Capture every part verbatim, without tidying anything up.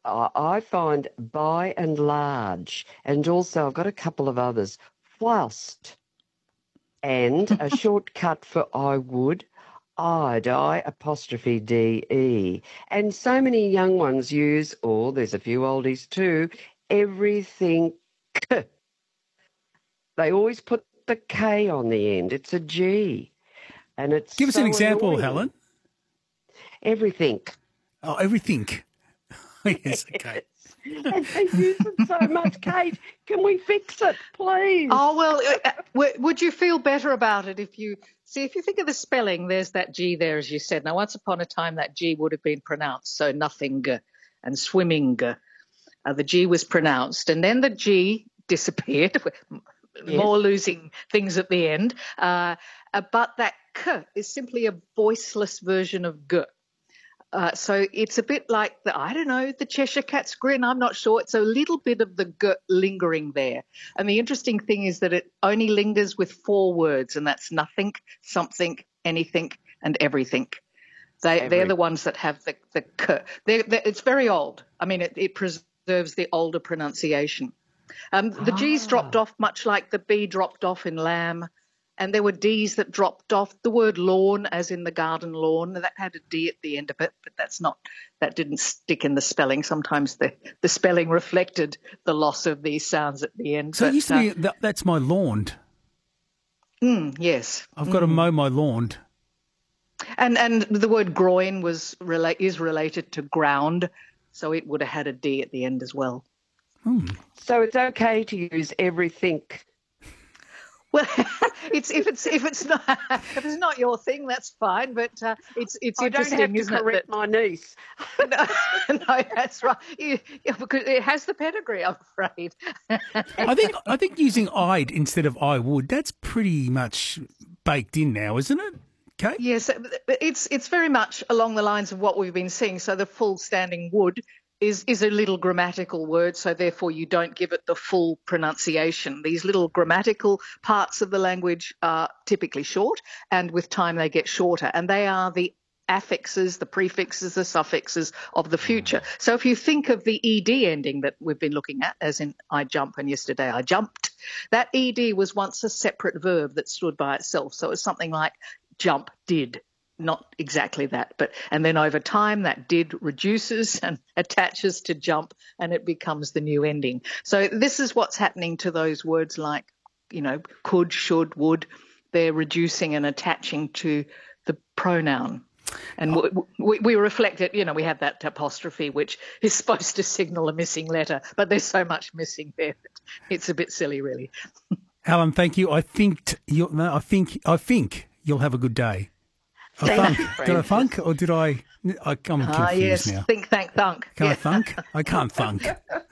I I find by and large, and also I've got a couple of others, whilst, and a shortcut for I would, I'd, I apostrophe D E. And so many young ones use, or there's a few oldies too, everything. They always put the K on the end. It's a G. And it's Give us so an example, annoying. Helen. Everything. Oh, everything. Yes, okay. And they use it so much, Kate. Can we fix it, please? Oh, well, uh, w- would you feel better about it if you, see, if you think of the spelling, there's that G there, as you said. Now, once upon a time, that G would have been pronounced, so nothing and swimming. Uh, the G was pronounced, and then the G disappeared, Yes. more losing things at the end. Uh, uh, but that K is simply a voiceless version of G. Uh, so it's a bit like the, I don't know, the Cheshire Cat's grin. I'm not sure. It's a little bit of the G lingering there. And the interesting thing is that it only lingers with four words, and that's nothing, something, anything, and everything. They, Every- They're the ones that have the, the K. They're, they're, it's very old. I mean, it, it preserves the older pronunciation. Um, the G's Ah. dropped off much like the B dropped off in lamb. And there were D's that dropped off. The word lawn, as in the garden lawn, that had a D at the end of it, but that's not, that didn't stick in the spelling. Sometimes the, the spelling reflected the loss of these sounds at the end. So but, it used to be, that, that's my lawn. uh, mm, yes. I've got to mow my lawn. And and the word groin was rela- is related to ground, so it would have had a D at the end as well. Hmm. So it's okay to use everything. Well, it's if it's if it's not if it's not your thing, that's fine. But uh, it's it's I don't interesting, have to isn't correct it? my niece. That, no, no, that's right. You, yeah, because it has the pedigree, I'm afraid. I think I think using I'd instead of I would, that's pretty much baked in now, isn't it? Okay. Yes, it's it's very much along the lines of what we've been seeing. So the full standing would is is a little grammatical word, so therefore you don't give it the full pronunciation. These little grammatical parts of the language are typically short, and with time they get shorter, and they are the affixes, the prefixes, the suffixes of the future. So if you think of the ed ending that we've been looking at, as in I jump and yesterday I jumped, that ed was once a separate verb that stood by itself. So it's something like jump did. Not exactly that, but and then over time that did reduces and attaches to jump, and it becomes the new ending. So this is what's happening to those words like, you know, could, should, would. They're reducing and attaching to the pronoun. And we, we, we reflect it, you know, we have that apostrophe, which is supposed to signal a missing letter, but there's so much missing there that it's a bit silly, really. Helen, thank you. I think you no, I think I think you'll have a good day. I thunk. Did I thunk or did I? I I'm confused Ah, yes, now. think, thank, thunk. Can Yeah. I thunk? I can't thunk.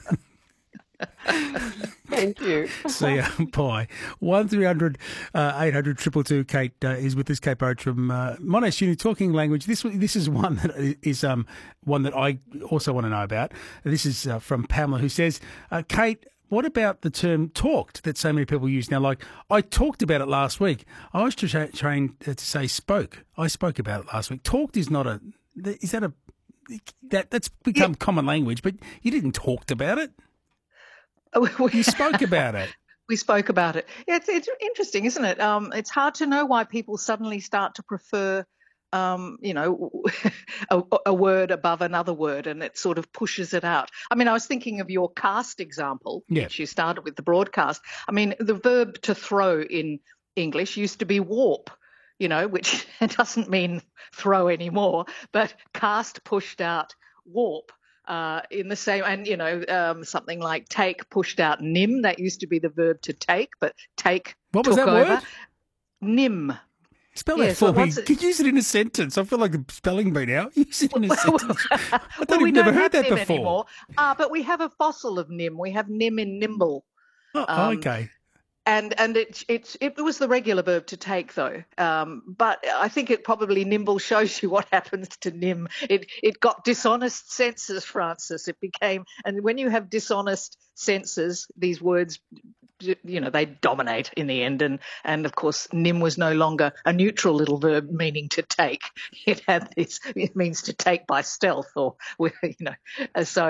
Thank you. See ya. Bye. One three hundred eight hundred triple two. Kate uh, is with us. Kate Burrows from uh, Monash Uni Talking Language. This this is one that is um one that I also want to know about. This is uh, from Pamela, who says, uh, Kate, what about the term talked that so many people use now? Like, I talked about it last week. I was tra- trained to say spoke. I spoke about it last week. Talked is not a, is that a, that that's become yeah. common language, but you didn't talked about it. You spoke about it. We spoke about it. Yeah, it's, it's interesting, isn't it? Um, it's hard to know why people suddenly start to prefer Um, you know, a, a word above another word, and it sort of pushes it out. I mean, I was thinking of your cast example, yeah. which you started with the broadcast. I mean, the verb to throw in English used to be warp, you know, which doesn't mean throw anymore, but cast pushed out warp. Uh, in the same, and, you know, um, something like take pushed out nim. That used to be the verb to take, but take what took was that over. word? Nim. Spell yeah, that for so me. it... Could you use it in a sentence? I feel like a spelling bee now. Use it in a sentence. I well, don't we have never don't heard have that nim before. Anymore. Uh, but we have a fossil of nim. We have nim in nimble. Oh, um, okay. And and it, it it was the regular verb to take, though. Um, but I think it probably nimble shows you what happens to nim. It it got dishonest senses, Francis. It became, and when you have dishonest senses, these words, you know, they dominate in the end. And and of course, nim was no longer a neutral little verb meaning to take. It had this. It means to take by stealth, or you know, so.